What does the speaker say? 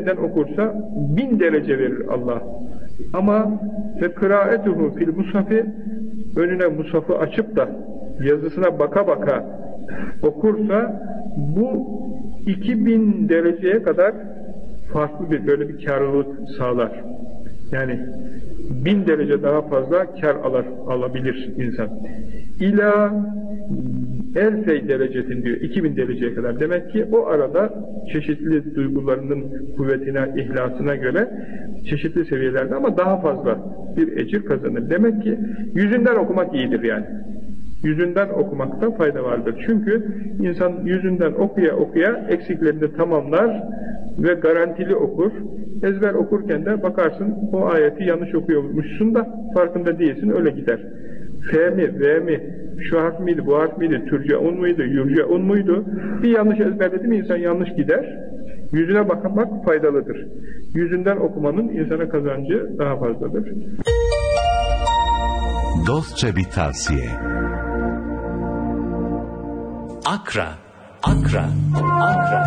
yüzünden okursa 1000 derece verir Allah. Ama ve kıraaetuhu fil mushafi, önüne mushafı açıp da yazısına baka baka okursa bu 2000 dereceye kadar farklı bir böyle bir karlılık sağlar. Yani 1000 derece daha fazla kar alabilir insan. İlâ elfey derecetin diyor, 2000 dereceye kadar. Demek ki o arada çeşitli duygularının kuvvetine, ihlasına göre çeşitli seviyelerde ama daha fazla bir ecir kazanır. Demek ki yüzünden okumak iyidir yani. Yüzünden okumakta fayda vardır. Çünkü insan yüzünden okuya okuya eksiklerini tamamlar ve garantili okur. Ezber okurken de bakarsın o ayeti yanlış okuyormuşsun da farkında değilsin, öyle gider. F mi, V mi, şu harf miydi, bu harf miydi, türceun muydu, yurceun muydu? Bir yanlış ezberledi mi insan yanlış gider. Yüzüne bakmak faydalıdır. Yüzünden okumanın insana kazancı daha fazladır. Dostça bir tavsiye. Akra, Akra, Akra.